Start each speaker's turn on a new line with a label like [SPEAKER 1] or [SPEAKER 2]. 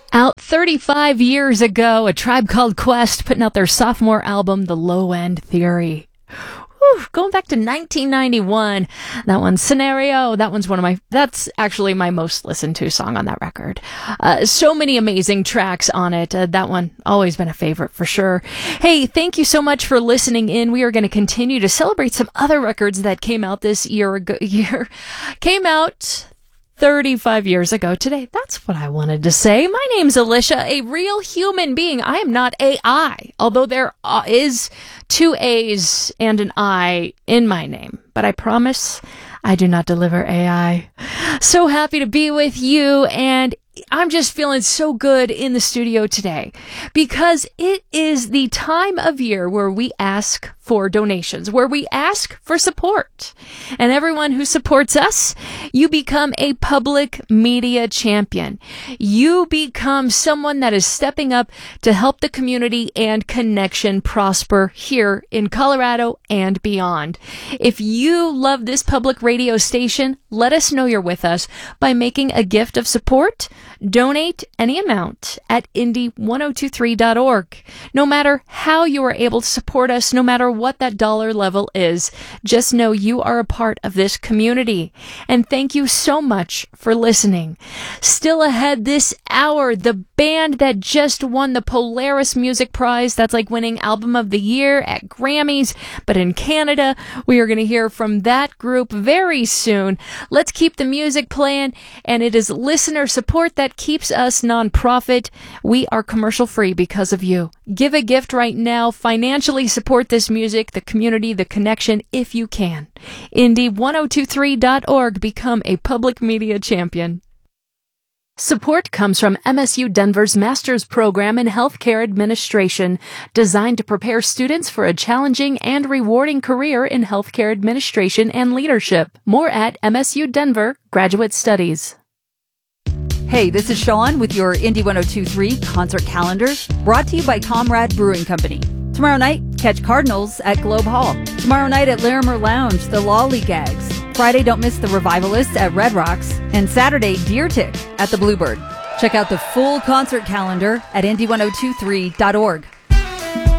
[SPEAKER 1] Out 35 years ago, A Tribe Called Quest putting out their sophomore album, The Low End Theory. Going back to 1991, that one, Scenario, that's actually my most listened to song on that record. So many amazing tracks on it. That one, always been a favorite for sure. Hey, thank you so much for listening in. We are going to continue to celebrate some other records that came out this came out 35 years ago today. That's what I wanted to say. My name's Alicia, a real human being. I am not AI, although there is 2 A's and an I in my name. But I promise I do not deliver AI. So happy to be with you, and I'm just feeling so good in the studio today because it is the time of year where we ask for donations, where we ask for support. And everyone who supports us, you become a public media champion. You become someone that is stepping up to help the community and connection prosper here in Colorado and beyond. If you love this public radio station, let us know you're with us by making a gift of support. Donate any amount at indy1023.org. No matter how you are able to support us, no matter what that dollar level is, just know you are a part of this community. And thank you so much for listening. Still ahead this hour, the band that just won the Polaris Music Prize. That's like winning Album of the Year at Grammys. But in Canada, we are going to hear from that group very soon. Let's keep the music playing, and it is listener support that keeps us nonprofit. We are commercial free because of you. Give a gift right now. Financially support this music, the community, the connection, if you can. Indy1023.org. Become a public media champion. Support comes from MSU Denver's Master's Program in Healthcare Administration, designed to prepare students for a challenging and rewarding career in healthcare administration and leadership. More at MSU Denver Graduate Studies.
[SPEAKER 2] Hey, this is Sean with your Indy 1023 concert calendar, brought to you by Comrade Brewing Company. Tomorrow night, catch Cardinals at Globe Hall. Tomorrow night at Larimer Lounge, the Lollygags. Friday, don't miss the Revivalists at Red Rocks. And Saturday, Deer Tick at the Bluebird. Check out the full concert calendar at indy1023.org.